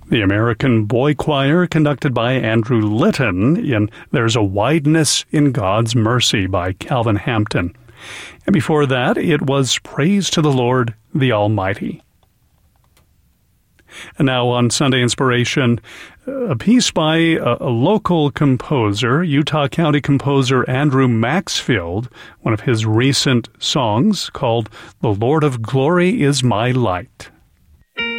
The American Boy Choir, conducted by Andrew Litton, in There's a Wideness in God's Mercy by Calvin Hampton. And before that, it was Praise to the Lord, the Almighty. And now on Sunday Inspiration, a piece by a local composer, Utah County composer Andrew Maxfield, one of his recent songs called The Lord of Glory is My Light.